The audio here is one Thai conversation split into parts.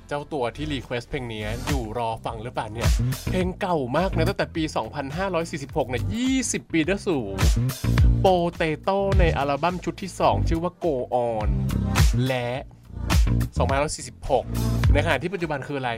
เจ้าตัวที่รีเควสเพลงนี้อยู่รอฟังหรือเปล่าเนี่ยเพลงเก่ามากนะตั้งแต่ปี 2546เนี่ย20 ปีได้สู่โปเตโต้ในอัลบั้มชุดที่ 2 ชื่อว่า Go On และ2546ในขณะที่ปัจจุบันคืออะไร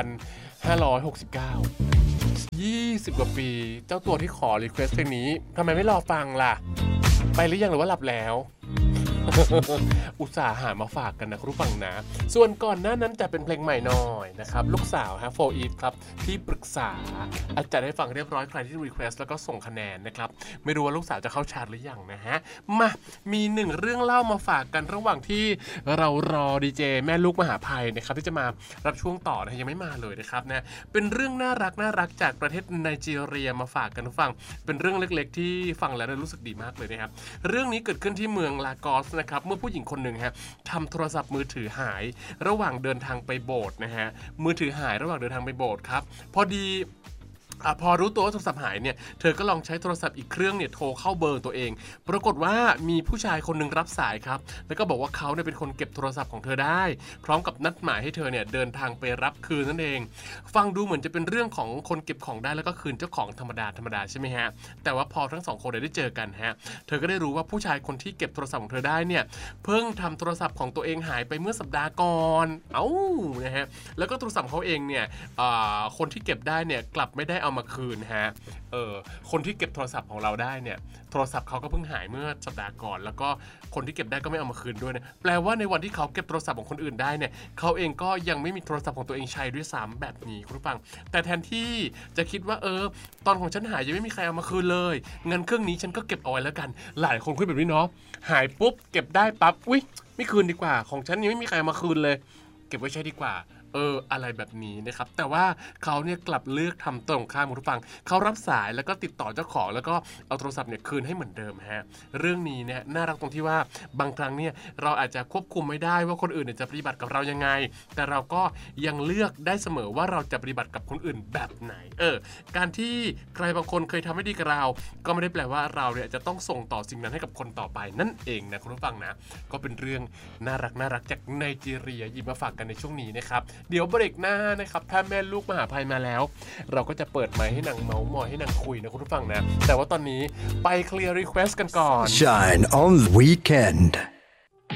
2569 20 กว่าปีเจ้าตัวที่ขอรีเควสเพลงนี้ทำไมไม่รอฟังล่ะไปหรือยังหรือว่าหลับแล้ว อุตส่าห์หามาฝากกันนะคุณผู้ฟังนะส่วนก่อนหน้านั้นจะเป็นเพลงใหม่หน่อยนะครับลูกสาวฮะโฟอีฟครับที่ปรึกษาอาจารย์ได้ฟังเรียบร้อยใครที่รีเควสแล้วก็ส่งคะแนนนะครับไม่รู้ว่าลูกสาวจะเข้าชาร์ตหรือยังนะฮะมามีหนึ่งเรื่องเล่ามาฝากกันระหว่างที่เรารอดีเจแม่ลูกมหาภัยนะครับที่จะมารับช่วงต่อนะยังไม่มาเลยนะครับนะเป็นเรื่องน่ารักจากประเทศไนจีเรียมาฝากกันฟังเป็นเรื่องเล็กๆที่ฟังแล้วรู้สึกดีมากเลยนะครับเรื่องนี้เกิดขึ้นที่เมืองลากอสนะครับเมื่อผู้หญิงคนหนึ่งฮะทำโทรศัพท์มือถือหายระหว่างเดินทางไปโบสถ์นะฮะมือถือหายระหว่างเดินทางไปโบสถ์ครับพอรู้ตัวว่าโทรศัพท์หายเนี่ยเธอก็ลองใช้โทรศัพท์อีกเครื่องเนี่ยโทรเข้าเบอร์ตัวเองปรากฏว่ามีผู้ชายคนหนึ่งรับสายครับแล้วก็บอกว่าเขาเนี่ยเป็นคนเก็บโทรศัพท์ของเธอได้พร้อมกับนัดหมายให้เธอเนี่ยเดินทางไปรับคืนนั่นเองฟังดูเหมือนจะเป็นเรื่องของคนเก็บของได้แล้วก็คืนเจ้าของธรรมดาใช่ไหมฮะแต่ว่าพอทั้งสองคนได้เจอกันฮะเธอก็ได้รู้ว่าผู้ชายคนที่เก็บโทรศัพท์ของเธอได้เนี่ยเพิ่งทำโทรศัพท์ของตัวเองหายไปเมื่อสัปดาห์ก่อนนะฮะแล้วก็โทรศัพท์เขาเองเนี่ยคนที่เก็บได้เนี่ยกลับไม่ได้เอามาคืนฮะคนที่เก็บโทรศัพท์ของเราได้เนี่ยโทรศัพท์เขาก็เพิ่งหายเมื่อสัปดาห์ก่อนแล้วก็คนที่เก็บได้ก็ไม่เอามาคืนด้วยนะแปลว่าในวันที่เขาเก็บโทรศัพท์ของคนอื่นได้เนี่ยเขาเองก็ยังไม่มีโทรศัพท์ของตัวเองใช้ด้วยซ้ำแบบนี้คุณผู้ฟังแต่แทนที่จะคิดว่าตอนของฉันหายยังไม่มีใครเอามาคืนเลยงั้นเครื่องนี้ฉันก็เก็บเอาไว้แล้วกันหลายคนคุยแบบนี้เนาะหายปุ๊บเก็บได้ปั๊บอุ๊ยไม่คืนดีกว่าของฉันยังไม่มีใครเอามาคืนเลยเก็บไว้ใช้ดีกว่าอะไรแบบนี้นะครับแต่ว่าเขาเนี่ยกลับเลือกทำตรงข้ามคุณผู้ฟังเขารับสายแล้วก็ติดต่อเจ้าของแล้วก็เอาโทรศัพท์เนี่ยคืนให้เหมือนเดิมฮะเรื่องนี้เนี่ยน่ารักตรงที่ว่าบางครั้งเนี่ยเราอาจจะควบคุมไม่ได้ว่าคนอื่นเนี่ยจะปฏิบัติกับเรายังไงแต่เราก็ยังเลือกได้เสมอว่าเราจะปฏิบัติกับคนอื่นแบบไหนการที่ใครบางคนเคยทำไม่ดีกับเราก็ไม่ได้แปลว่าเราเนี่ยจะต้องส่งต่อสิ่งนั้นให้กับคนต่อไปนั่นเองนะคุณผู้ฟังนะก็เป็นเรื่องน่ารักจากไนจีเรียหยิบมาฝากกันในช่วงนี้นะครับเดี๋ยวเบรกหน้านะครับถ้าแม่ลูกมหาภัยมาแล้วเราก็จะเปิดไมค์ให้นางเมาส์มอยให้นางคุยนะคุณผู้ฟังนะแต่ว่าตอนนี้ไปเคลียร์รีเควสต์กันก่อน Shine on the weekend